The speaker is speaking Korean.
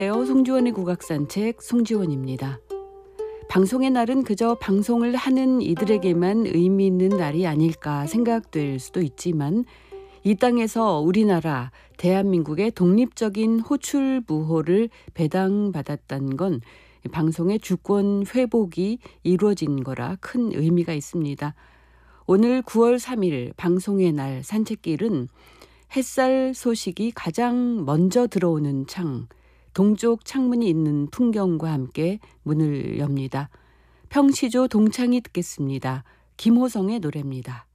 송지원의 국악산책 송지원입니다. 방송의 날은 그저 방송을 하는 이들에게만 의미 있는 날이 아닐까 생각될 수도 있지만 이 땅에서 우리나라 대한민국의 독립적인 호출부호를 배당받았다는 건 방송의 주권 회복이 이루어진 거라 큰 의미가 있습니다. 오늘 9월 3일 방송의 날 산책길은 햇살 소식이 가장 먼저 들어오는 창, 동쪽 창문이 있는 풍경과 함께 문을 엽니다. 평시조 동창이 듣겠습니다. 김호성의 노래입니다.